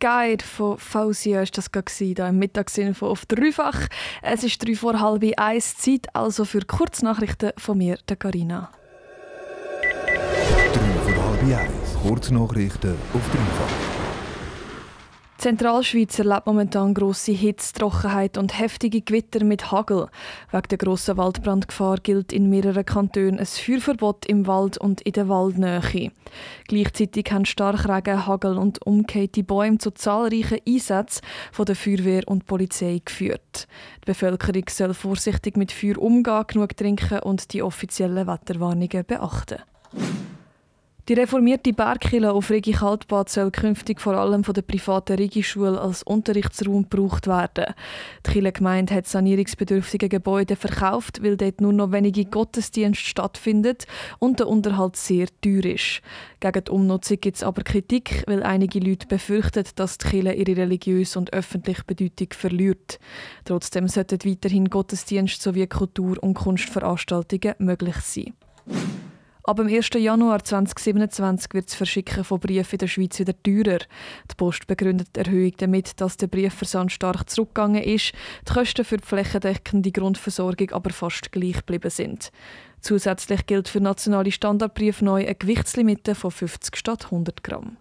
Guide von Fausia war das gerade hier im Mittagsinfo auf dreifach. Es ist 1:03, Zeit also für Kurznachrichten von mir, der Carina. 1:03, Kurznachrichten auf dreifach. Die Zentralschweiz erlebt momentan grosse Hitze, Trockenheit und heftige Gewitter mit Hagel. Wegen der grossen Waldbrandgefahr gilt in mehreren Kantonen ein Feuerverbot im Wald und in der Waldnähe. Gleichzeitig haben Starkregen, Hagel und umgekehlte Bäume zu zahlreichen Einsätzen von der Feuerwehr und Polizei geführt. Die Bevölkerung soll vorsichtig mit Feuer umgehen, genug trinken und die offiziellen Wetterwarnungen beachten. Die reformierte Bergkirche auf Rigi Kaltbad soll künftig vor allem von der privaten Rigi-Schule als Unterrichtsraum gebraucht werden. Die Kirchengemeinde hat sanierungsbedürftige Gebäude verkauft, weil dort nur noch wenige Gottesdienste stattfinden und der Unterhalt sehr teuer ist. Gegen die Umnutzung gibt es aber Kritik, weil einige Leute befürchten, dass die Kirche ihre religiöse und öffentliche Bedeutung verliert. Trotzdem sollten weiterhin Gottesdienste sowie Kultur- und Kunstveranstaltungen möglich sein. Ab dem 1. Januar 2027 wird das Verschicken von Briefen in der Schweiz wieder teurer. Die Post begründet die Erhöhung damit, dass der Briefversand stark zurückgegangen ist, die Kosten für die flächendeckende Grundversorgung aber fast gleich geblieben sind. Zusätzlich gilt für nationale Standardbriefe neu eine Gewichtslimite von 50 statt 100 Gramm.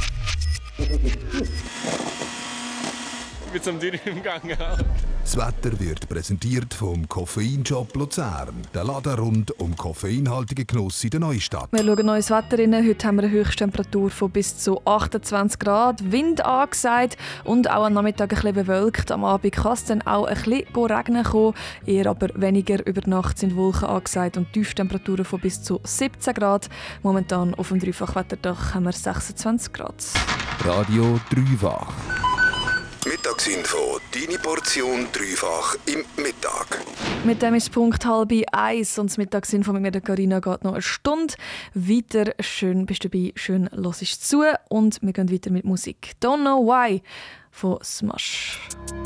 Ich bin zum Tür im Gang. Das Wetter wird präsentiert vom Koffeinshop Luzern. Der Laden rund um koffeinhaltigen Genuss in der Neustadt. Wir schauen neues Wetter rein. Heute haben wir eine Höchsttemperatur von bis zu 28 Grad. Wind angesagt und auch am Nachmittag ein bisschen bewölkt. Am Abend kann es dann auch ein bisschen regnen kommen. Eher aber weniger. Über Nacht sind Wolken angesagt und Tiefstemperaturen von bis zu 17 Grad. Momentan auf dem Dreifachwetterdach haben wir 26 Grad. Radio Dreifach. Mittagsinfo, deine Portion dreifach im Mittag. Mit dem ist es Punkt 12:30 und das Mittagsinfo mit mir, der Carina, geht noch eine Stunde weiter. Schön bist du dabei, schön hörst zu und wir gehen weiter mit Musik. «Don't Know Why» von Smash.